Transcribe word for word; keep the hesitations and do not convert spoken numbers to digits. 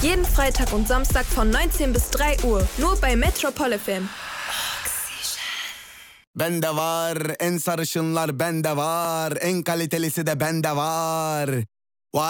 Jeden Freitag und Samstag von neunzehn bis drei Uhr. Nur bei Metropol F M. Bende var, en sarışınlar bende var, en kalitelisi de bende var.